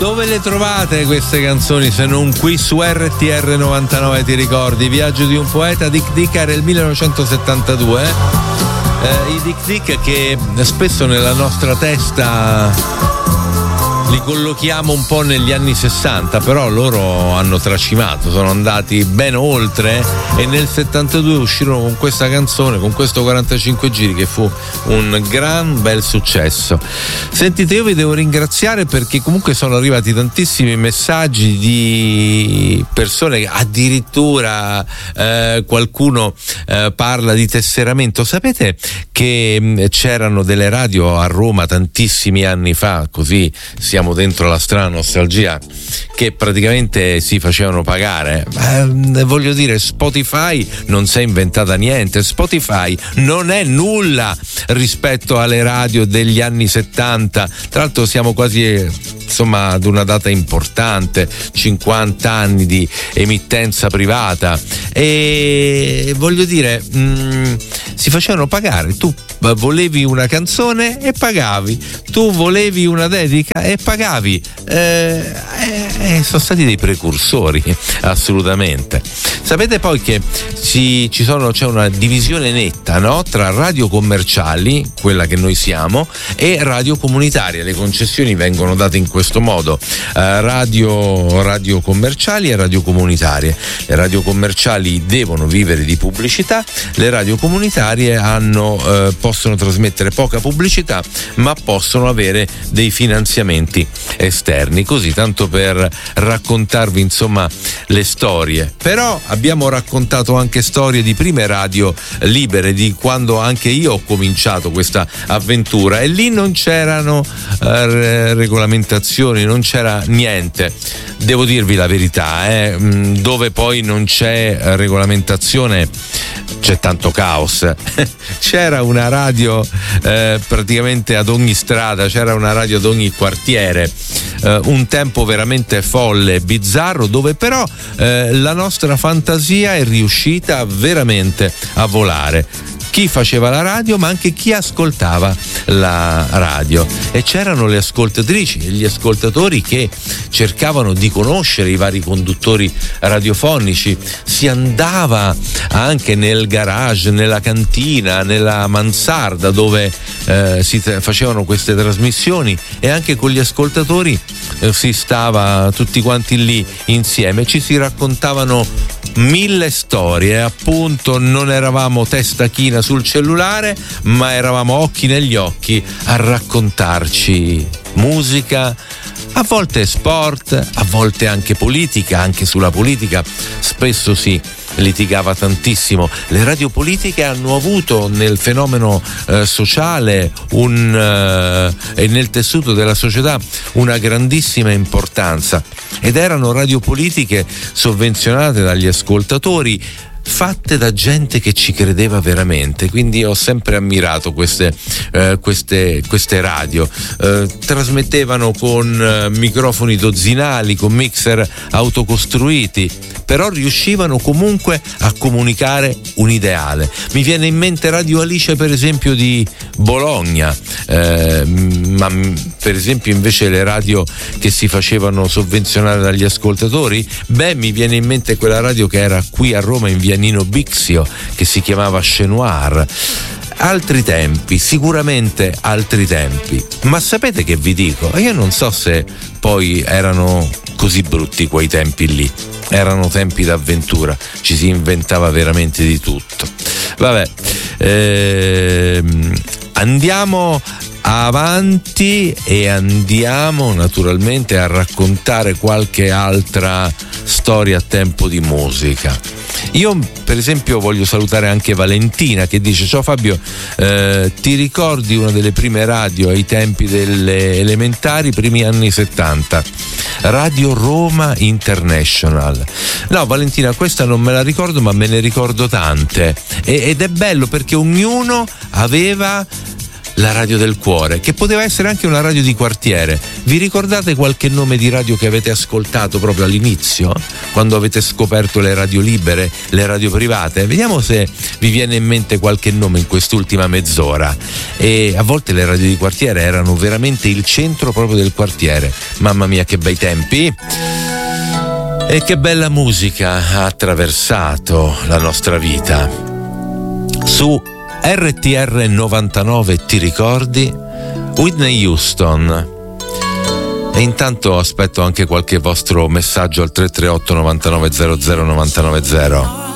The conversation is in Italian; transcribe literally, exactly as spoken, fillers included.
dove le trovate queste canzoni se non qui su R T R novantanove? Ti ricordi? Viaggio di un poeta, Dick Dick, era il millenovecentosettantadue. Eh, I Dick Dick che spesso nella nostra testa li collochiamo un po' negli anni sessanta, però loro hanno tracimato, sono andati ben oltre e nel settantadue uscirono con questa canzone, con questo quarantacinque giri che fu un gran bel successo. Sentite, io vi devo ringraziare perché comunque sono arrivati tantissimi messaggi di persone, addirittura eh, qualcuno eh, parla di tesseramento. Sapete che mh, c'erano delle radio a Roma tantissimi anni fa, così siamo dentro la strana nostalgia, che praticamente si facevano pagare. Eh, voglio dire, Spotify non si è inventata niente, Spotify non è nulla rispetto alle radio degli anni settanta. Tra l'altro siamo quasi insomma ad una data importante, cinquanta anni di emittenza privata, e voglio dire mh, si facevano pagare. Tu volevi una canzone e pagavi, tu volevi una dedica e pagavi. Eh, eh, sono stati dei precursori, assolutamente. Sapete poi che ci, ci sono, c'è una divisione netta, no? Tra radio commerciali, quella che noi siamo, e radio comunitaria. Le concessioni vengono date in questo modo: eh, radio, radio commerciali e radio comunitarie. Le radio commerciali devono vivere di pubblicità, le radio comunitarie hanno, eh, possono trasmettere poca pubblicità, ma possono avere dei finanziamenti esterni, così tanto per raccontarvi insomma le storie. Però abbiamo raccontato anche storie di prime radio libere, di quando anche io ho cominciato questa avventura, e lì non c'erano eh, regolamentazioni, non c'era niente. Devo dirvi la verità, eh, dove poi non c'è regolamentazione c'è tanto caos. C'era una radio eh, praticamente ad ogni strada, c'era una radio ad ogni quartiere, eh, un tempo veramente folle, bizzarro, dove però eh, la nostra fantasia è riuscita veramente a volare. Chi faceva la radio, ma anche chi ascoltava la radio, e c'erano le ascoltatrici e gli ascoltatori che cercavano di conoscere i vari conduttori radiofonici. Si andava anche nel garage, nella cantina, nella mansarda dove eh, si t- facevano queste trasmissioni, e anche con gli ascoltatori eh, si stava tutti quanti lì insieme, ci si raccontavano mille storie. Appunto, non eravamo testa china sul cellulare, ma eravamo occhi negli occhi a raccontarci musica, a volte sport, a volte anche politica. Anche sulla politica spesso si litigava tantissimo. Le radio politiche hanno avuto nel fenomeno eh, sociale un, eh, e nel tessuto della società una grandissima importanza, ed erano radio politiche sovvenzionate dagli ascoltatori, fatte da gente che ci credeva veramente. Quindi ho sempre ammirato queste, eh, queste, queste radio. Eh, trasmettevano con eh, microfoni dozzinali, con mixer autocostruiti, però riuscivano comunque a comunicare un ideale. Mi viene in mente Radio Alice, per esempio, di Bologna, eh, ma per esempio invece le radio che si facevano sovvenzionare dagli ascoltatori, beh, mi viene in mente quella radio che era qui a Roma in via Nino Bixio, che si chiamava Chez Noir. Altri tempi, sicuramente altri tempi. Ma sapete che vi dico? Io non so se poi erano così brutti quei tempi lì. Erano tempi d'avventura, ci si inventava veramente di tutto. Vabbè, ehm, andiamo avanti e andiamo naturalmente a raccontare qualche altra storia a tempo di musica. Io per esempio voglio salutare anche Valentina, che dice: ciao Fabio, eh, ti ricordi una delle prime radio ai tempi delle elementari, primi anni settanta? Radio Roma International. No Valentina, questa non me la ricordo, ma me ne ricordo tante, e, ed è bello perché ognuno aveva la radio del cuore, che poteva essere anche una radio di quartiere. Vi ricordate qualche nome di radio che avete ascoltato proprio all'inizio, quando avete scoperto le radio libere, le radio private? Vediamo se vi viene in mente qualche nome in quest'ultima mezz'ora. E a volte le radio di quartiere erano veramente il centro proprio del quartiere. Mamma mia, che bei tempi! E che bella musica ha attraversato la nostra vita. Su R T R novantanove ti ricordi? Whitney Houston. E intanto aspetto anche qualche vostro messaggio al tre tre otto novantanove zero zero novantanove zero.